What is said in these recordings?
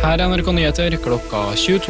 Her NRK Nyheter klokka 22.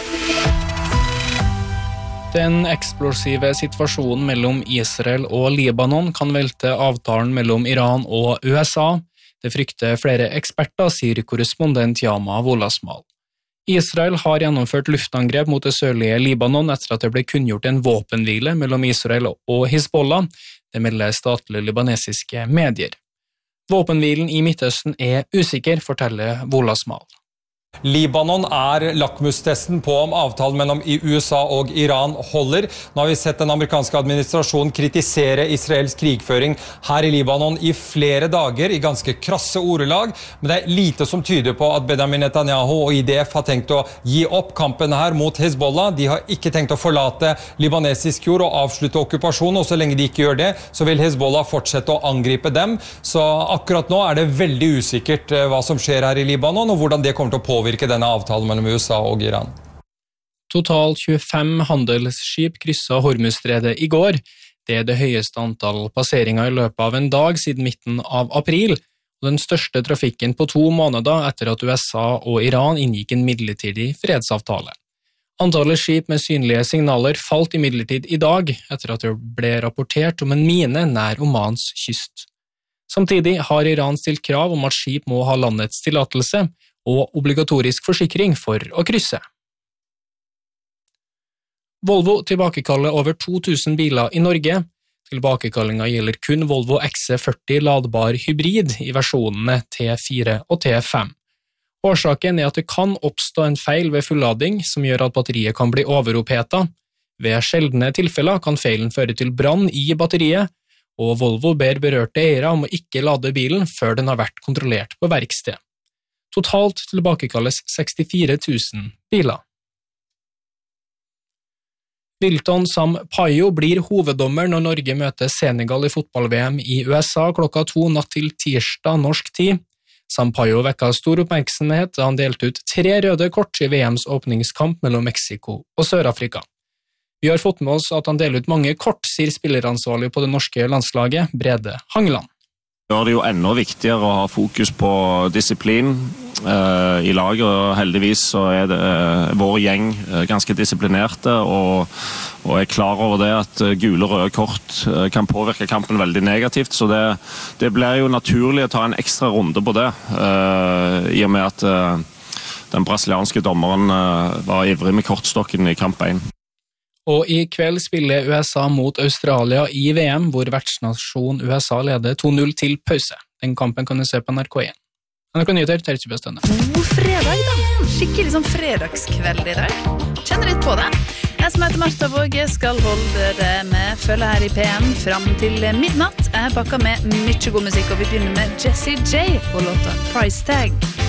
Den eksplosive situasjonen mellom Israel og Libanon kan velte avtalen mellom Iran og USA. Det frykter flere eksperter, sier korrespondent Yama Wolasmal. Israel har gjennomført luftangrep mot det sørlige Libanon etter at det ble kunngjort en våpenhvile mellom Israel og Hezbollah. Det melder statlige libanesiske medier. Våpenhvilen i Midtøsten er usikker, forteller Wolasmal. Libanon lakmustesten på om avtalen mellom USA og Iran holder. Nå har vi sett den amerikanske administrasjonen kritisere Israels krigføring her i Libanon i flere dager i ganske krasse ordelag, men det er lite som tyder på at Benjamin Netanyahu og IDF har tenkt å gi opp kampen her mot Hezbollah. De har ikke tenkt å forlate libanesisk jord og avslutte okkupasjonen, og så lenge de ikke gjør det, så vil Hezbollah fortsette å angripe dem. Så akkurat nå er det veldig usikkert hva som skjer her i Libanon, og hvordan det kommer til å påvirke denne avtalen mellom USA og Iran. Totalt 25 handelsskip krysset Hormuzstredet i går. Det er det høyeste antall passeringer i løpet av en dag siden midten av april, og den største trafikken på 2 måneder etter at USA og Iran inngikk en midlertidig fredsavtale. Antallet skip med synlige signaler falt imidlertid i dag, etter at det ble rapportert om en mine nær Omans kyst. Samtidig har Iran stilt krav om at skip må ha landets tillatelse, og obligatorisk forsikring for å krysse. Volvo tilbakekaller over 2000 biler i Norge. Tilbakekallingen gjelder kun Volvo XC40 ladbar hybrid i versjonene T4 og T5. Årsaken er at det kan oppstå en feil ved fullading som gjør at batteriet kan bli overopphetet. Ved sjeldne tilfeller kan feilen føre til brann i batteriet, og Volvo ber berørte eiere om å ikke lade bilen før den har vært kontrollert på verksted. Totalt tilbakekalles 64 000 biler. Wilton Sampaio blir hoveddommer når Norge møter Senegal i fotball-VM i USA klokka 2 natt til tirsdag norsk tid. Sampaio vekket stor oppmerksomhet da han delte ut 3 røde kort i VMs åpningskamp mellom Mexico og Sør-Afrika. Vi har fått med oss at han deler ut mange kort, sier spilleransvarlig på det norske landslaget, Brede Hangeland. Det gjør det jo enda viktigere å ha fokus på disiplin i laget, og heldigvis så er det vår gjeng ganske disiplinerte og er klar over det at gule og røde kort kan påvirke kampen veldig negativt, så det blir jo naturlig å ta en ekstra runde på det, i og med at den brasilianske dommeren var ivrig med kortstokken i kamp 1. Og i kveld spiller USA mot Australia i VM, hvor vertsnasjon USA leder 2-0 til pause. Den kampen kan du se på NRK1. NRK Nyheter, Terje Bøstønne. God fredag da! Skikkelig som fredagskveld i dag. Kjenner litt på det. Jeg som heter Martha Våge skal holde det med følge her i PM fram til midnatt. Jeg pakker med mye god musikk, og vi begynner med Jessie J og låta Price Tag.